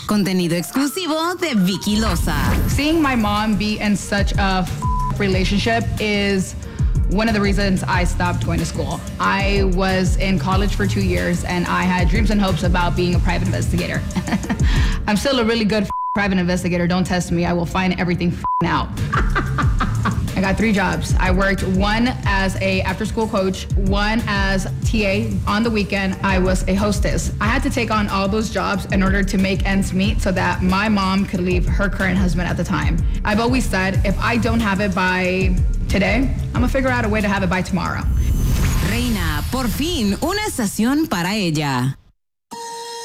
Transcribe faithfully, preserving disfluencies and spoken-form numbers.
Contenido exclusivo de Vicky Loza. Seeing my mom be in such a f- relationship is one of the reasons I stopped going to school. I was in college for two years and I had dreams and hopes about being a private investigator. I'm still a really good f- private investigator. Don't test me. I will find everything f- out. I got three jobs. I worked one as a after-school coach, one as T A. On the weekend, I was a hostess. I had to take on all those jobs in order to make ends meet so that my mom could leave her current husband at the time. I've always said, if I don't have it by today, I'm gonna figure out a way to have it by tomorrow. Reina, por fin, una estación para ella.